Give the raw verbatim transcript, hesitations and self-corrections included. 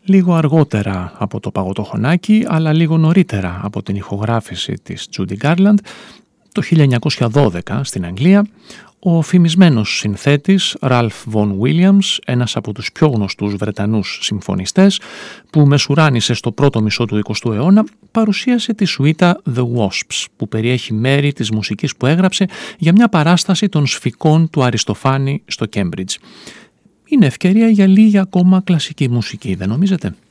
Λίγο αργότερα από το Παγωτό Χωνάκι, αλλά λίγο νωρίτερα από την ηχογράφηση της Judy Garland, το χίλια εννιακόσια δώδεκα στην Αγγλία, ο φημισμένος συνθέτης Ralph Vaughan Williams, ένας από τους πιο γνωστούς Βρετανούς συμφωνιστές που μεσουράνησε στο πρώτο μισό του εικοστού αιώνα, παρουσίασε τη σουίτα The Wasps, που περιέχει μέρη της μουσικής που έγραψε για μια παράσταση των σφικών του Αριστοφάνη στο Cambridge. Είναι ευκαιρία για λίγη ακόμα κλασική μουσική, δεν νομίζετε?